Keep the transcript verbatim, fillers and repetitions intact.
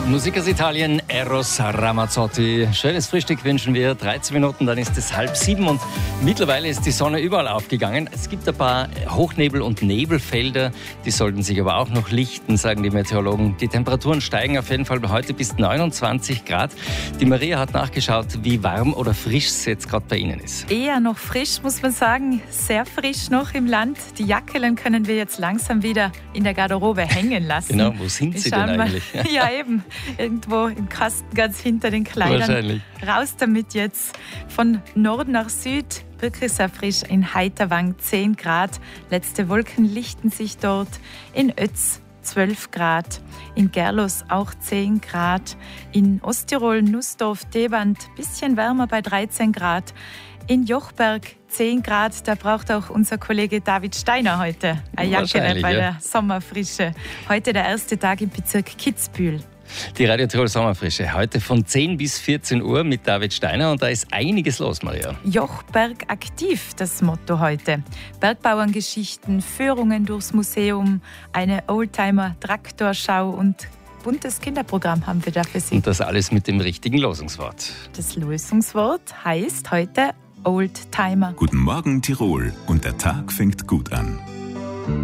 Musik aus Italien, Eros Ramazzotti. Schönes Frühstück wünschen wir. dreizehn Minuten, dann ist es halb sieben und mittlerweile ist die Sonne überall aufgegangen. Es gibt ein paar Hochnebel- und Nebelfelder, die sollten sich aber auch noch lichten, sagen die Meteorologen. Die Temperaturen steigen auf jeden Fall heute bis neunundzwanzig Grad. Die Maria hat nachgeschaut, wie warm oder frisch es jetzt gerade bei Ihnen ist. Eher noch frisch, muss man sagen. Sehr frisch noch im Land. Die Jackelen können wir jetzt langsam wieder in der Garderobe hängen lassen. Genau, wo sind sie denn eigentlich? Ja, eben. Irgendwo im Kasten ganz hinter den Kleidern. Wahrscheinlich. Raus damit jetzt. Von Nord nach Süd, wirklich sehr frisch. In Heiterwang zehn Grad. Letzte Wolken lichten sich dort. In Ötz zwölf Grad. In Gerlos auch zehn Grad. In Osttirol, Nussdorf, Deband bisschen wärmer bei dreizehn Grad. In Jochberg zehn Grad, da braucht auch unser Kollege David Steiner heute eine Jacke bei ja. der Sommerfrische. Heute der erste Tag im Bezirk Kitzbühel. Die Radio Tirol Sommerfrische, heute von zehn bis vierzehn Uhr mit David Steiner und da ist einiges los, Maria. Jochberg aktiv, das Motto heute. Bergbauerngeschichten, Führungen durchs Museum, eine Oldtimer-Traktorschau und buntes Kinderprogramm haben wir da für Sie. Und das alles mit dem richtigen Losungswort. Das Lösungswort heißt heute Oldtimer. Guten Morgen Tirol und der Tag fängt gut an.